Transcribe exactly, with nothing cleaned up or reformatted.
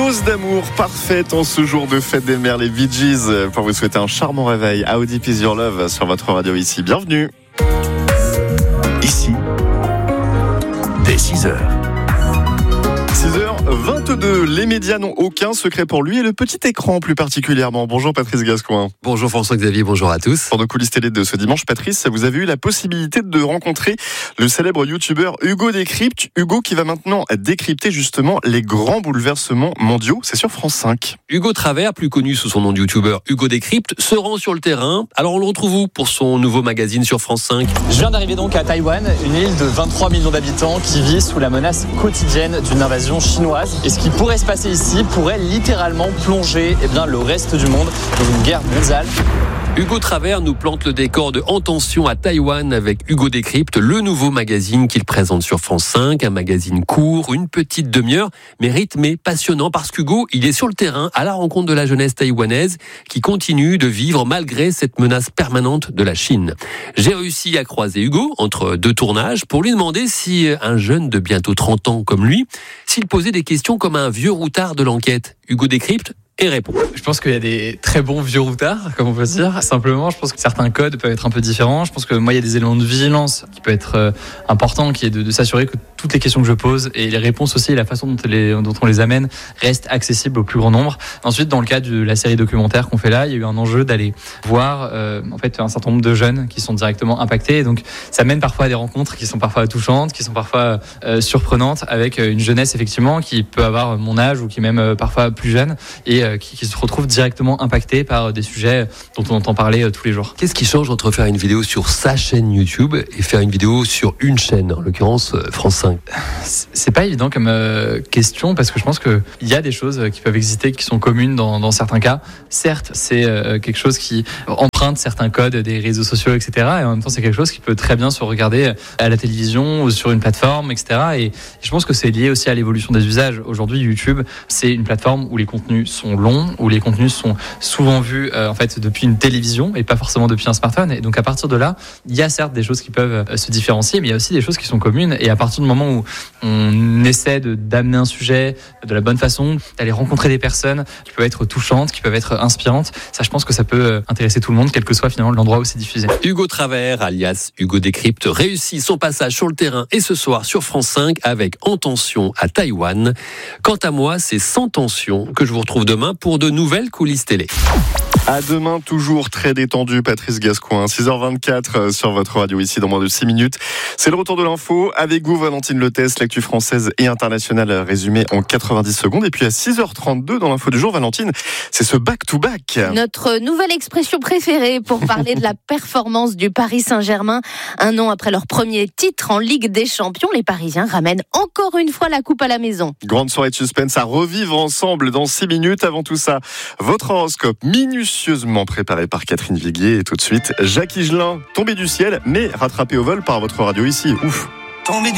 dose d'amour parfaite en ce jour de fête des mères, les Bee Gees, pour vous souhaiter un charmant réveil. How Deep Is Your Love sur votre radio ici. Bienvenue. Ici, dès six heures. six heures vingt-deux, les médias n'ont aucun secret pour lui et le petit écran plus particulièrement. Bonjour Patrice Gascoin. Bonjour François-Xavier, bonjour à tous. Pour nos coulisses télé de ce dimanche, Patrice, vous avez eu la possibilité de rencontrer le célèbre youtubeur Hugo Décrypte. Hugo qui va maintenant décrypter justement les grands bouleversements mondiaux. C'est sur France cinq. Hugo Travers, plus connu sous son nom de youtubeur Hugo Décrypte, se rend sur le terrain. Alors on le retrouve où pour son nouveau magazine sur France cinq? Je viens d'arriver donc à Taïwan, une île de vingt-trois millions d'habitants qui vit sous la menace quotidienne d'une invasion chinoise. Et ce qui pourrait se passer ici pourrait littéralement plonger eh bien, le reste du monde dans une guerre mondiale. Hugo Travers nous plante le décor de En Tension à Taïwan avec Hugo Décrypte, le nouveau magazine qu'il présente sur France cinq. Un magazine court, une petite demi-heure, mais rythmé, passionnant, parce qu'Hugo, il est sur le terrain à la rencontre de la jeunesse taïwanaise qui continue de vivre malgré cette menace permanente de la Chine. J'ai réussi à croiser Hugo entre deux tournages pour lui demander si un jeune de bientôt trente ans comme lui, s'il posait des questions comme un vieux routard de l'enquête. Hugo Décrypte et répond. Je pense qu'il y a des très bons vieux routards, comme on peut dire. Simplement, je pense que certains codes peuvent être un peu différents. Je pense que moi, il y a des éléments de vigilance qui peuvent être euh, importants, qui est de, de s'assurer que toutes les questions que je pose et les réponses aussi, et la façon dont, les, dont on les amène restent accessibles au plus grand nombre. Ensuite, dans le cas de la série documentaire qu'on fait là, il y a eu un enjeu d'aller voir euh, en fait un certain nombre de jeunes qui sont directement impactés. Et donc, ça mène parfois à des rencontres qui sont parfois touchantes, qui sont parfois euh, surprenantes, avec une jeunesse effectivement qui peut avoir mon âge ou qui est même euh, parfois plus jeune et euh, Qui, qui se retrouvent directement impactés par des sujets dont on entend parler tous les jours. Qu'est-ce qui change entre faire une vidéo sur sa chaîne YouTube et faire une vidéo sur une chaîne, en l'occurrence France cinq? C'est pas évident comme euh, question parce que je pense qu'il y a des choses qui peuvent exister qui sont communes dans, dans certains cas. Certes, c'est euh, quelque chose qui emprunte certains codes des réseaux sociaux, et cetera. Et en même temps, c'est quelque chose qui peut très bien se regarder à la télévision ou sur une plateforme, et cetera. Et je pense que c'est lié aussi à l'évolution des usages. Aujourd'hui, YouTube, c'est une plateforme où les contenus sont longs, où les contenus sont souvent vus euh, en fait depuis une télévision et pas forcément depuis un smartphone. Et donc à partir de là, il y a certes des choses qui peuvent euh, se différencier, mais il y a aussi des choses qui sont communes. Et à partir du moment où on essaie de d'amener un sujet de la bonne façon, d'aller rencontrer des personnes qui peuvent être touchantes, qui peuvent être inspirantes, ça je pense que ça peut intéresser tout le monde, quel que soit finalement l'endroit où c'est diffusé. Hugo Travers, alias Hugo Décrypte, réussit son passage sur le terrain et ce soir sur France cinq avec En Tension à Taïwan. Quant à moi, c'est Sans Tension que je vous retrouve demain pour de nouvelles coulisses télé. À demain, toujours très détendu, Patrice Gascoin. six heures vingt-quatre sur votre radio ici dans moins de six minutes. C'est le retour de l'info avec vous, Valentine Lethès, l'actu française et internationale résumée en quatre-vingt-dix secondes. Et puis à six heures trente-deux dans l'info du jour, Valentine, c'est ce back-to-back. Notre nouvelle expression préférée pour parler de la performance du Paris Saint-Germain. Un an après leur premier titre en Ligue des Champions, les Parisiens ramènent encore une fois la coupe à la maison. Grande soirée de suspense à revivre ensemble dans six minutes. Avant tout ça, votre horoscope minutieusement préparé par Catherine Viguier. Et tout de suite, Jacques Higelin, tombé du ciel, mais rattrapé au vol par votre radio ici. Ouf. Tombé du